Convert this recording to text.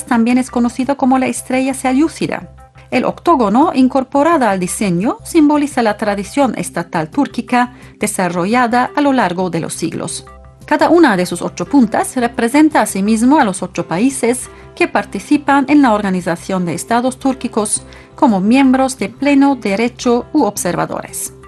también es conocido como la estrella selyúcida. El octógono, incorporada al diseño, simboliza la tradición estatal túrquica desarrollada a lo largo de los siglos. Cada una de sus 8 puntas representa asimismo a los 8 países que participan en la Organización de Estados Túrquicos como miembros de pleno derecho u observadores.